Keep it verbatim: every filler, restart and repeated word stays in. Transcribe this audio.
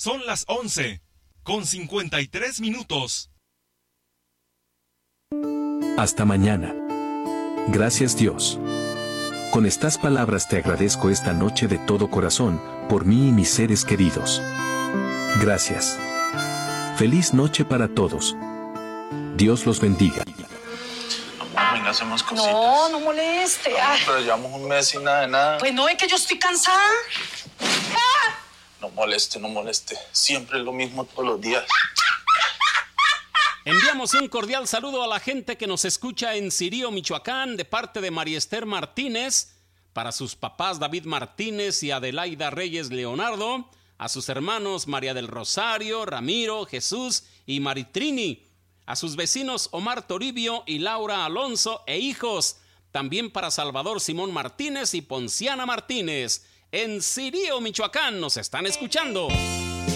Son las once, con cincuenta y tres minutos. Hasta mañana. Gracias, Dios. Con estas palabras te agradezco esta noche de todo corazón, por mí y mis seres queridos. Gracias. Feliz noche para todos. Dios los bendiga. Amor, venga, hacemos cositas. No, no moleste. No, pero llevamos un mes sin nada de nada. Pues no, es que yo estoy cansada. ¡Ah! No moleste, no moleste. Siempre es lo mismo todos los días. Enviamos un cordial saludo a la gente que nos escucha en Cirío, Michoacán, de parte de María Esther Martínez, para sus papás David Martínez y Adelaida Reyes Leonardo, a sus hermanos María del Rosario, Ramiro, Jesús y Maritrini, a sus vecinos Omar Toribio y Laura Alonso e hijos, también para Salvador Simón Martínez y Ponciana Martínez. En Cirío, Michoacán, nos están escuchando.